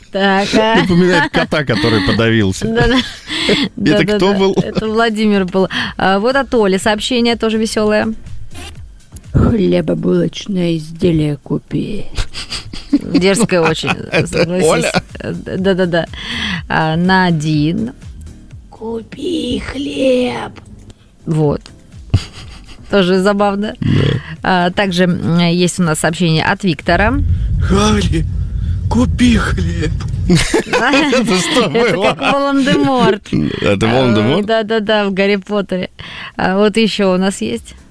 Так, Напоминает кота, который подавился. Это кто был? Это Владимир был. Вот от Оли сообщение тоже веселое. Хлебобулочное изделие купи. Дерзкая очень. Это Оля? Да. Надин. Купи хлеб. Вот. Тоже забавно. Также есть у нас сообщение от Виктора. Гарри, купи хлеб. Это что Это было? как Волан-де-Морт. Это Волан-де-Морт? Да, в Гарри Поттере. Вот еще у нас есть.